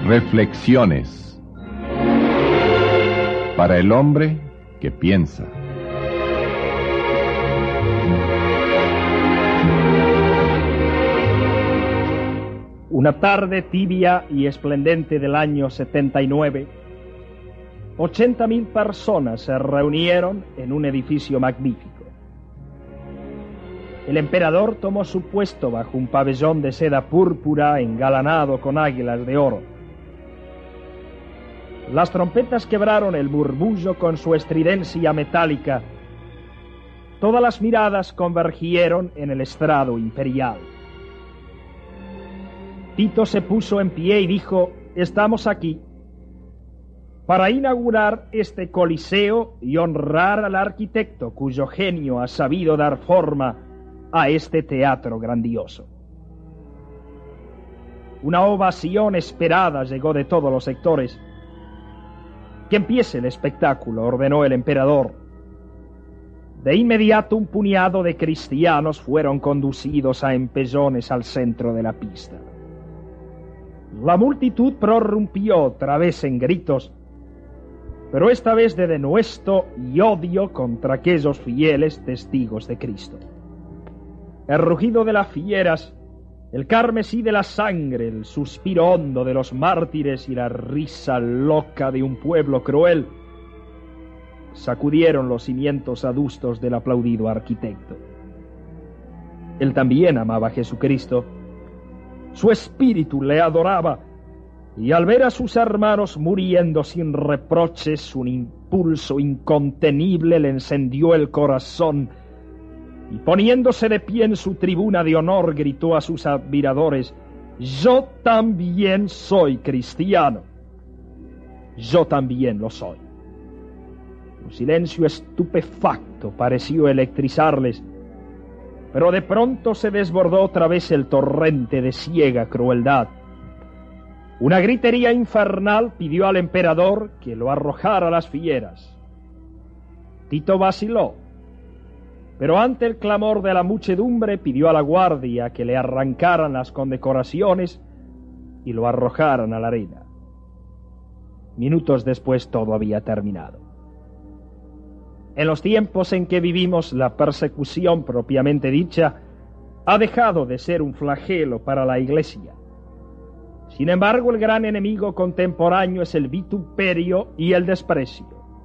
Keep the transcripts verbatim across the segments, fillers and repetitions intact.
Reflexiones para el hombre que piensa. Una tarde tibia y esplendente del año setenta y nueve, ochenta mil personas se reunieron en un edificio magnífico. El emperador tomó su puesto bajo un pabellón de seda púrpura engalanado con águilas de oro. Las trompetas quebraron el murmullo con su estridencia metálica. Todas las miradas convergieron en el estrado imperial. Tito se puso en pie y dijo: estamos aquí para inaugurar este coliseo y honrar al arquitecto cuyo genio ha sabido dar forma a este teatro grandioso. Una ovación esperada llegó de todos los sectores. Que empiece el espectáculo, ordenó el emperador. De inmediato un puñado de cristianos fueron conducidos a empellones al centro de la pista. La multitud prorrumpió otra vez en gritos, pero esta vez de denuesto y odio contra aquellos fieles testigos de Cristo. El rugido de las fieras, el carmesí de la sangre, el suspiro hondo de los mártires y la risa loca de un pueblo cruel sacudieron los cimientos adustos del aplaudido arquitecto. Él también amaba a Jesucristo. Su espíritu le adoraba, y al ver a sus hermanos muriendo sin reproches, un impulso incontenible le encendió el corazón, y poniéndose de pie en su tribuna de honor, gritó a sus admiradores: yo también soy cristiano. Yo también lo soy. Un silencio estupefacto pareció electrizarles, pero de pronto se desbordó otra vez el torrente de ciega crueldad. Una gritería infernal pidió al emperador que lo arrojara a las fieras. Tito vaciló, pero ante el clamor de la muchedumbre pidió a la guardia que le arrancaran las condecoraciones y lo arrojaran a la arena. Minutos después todo había terminado. En los tiempos en que vivimos, la persecución propiamente dicha ha dejado de ser un flagelo para la Iglesia. Sin embargo, el gran enemigo contemporáneo es el vituperio y el desprecio.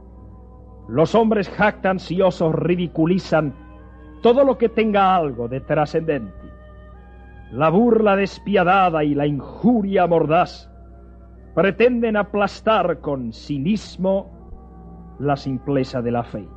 Los hombres jactanciosos ridiculizan todo lo que tenga algo de trascendente. La burla despiadada y la injuria mordaz pretenden aplastar con cinismo la simpleza de la fe.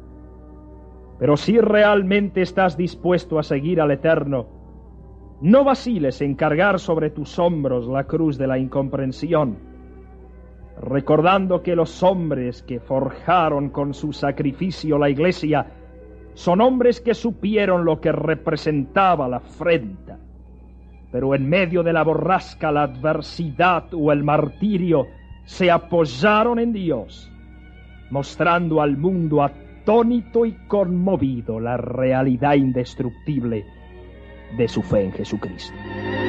Pero si realmente estás dispuesto a seguir al Eterno, no vaciles en cargar sobre tus hombros la cruz de la incomprensión, recordando que los hombres que forjaron con su sacrificio la Iglesia son hombres que supieron lo que representaba la afrenta, pero en medio de la borrasca, la adversidad o el martirio se apoyaron en Dios, mostrando al mundo atónito y conmovido la realidad indestructible de su fe en Jesucristo.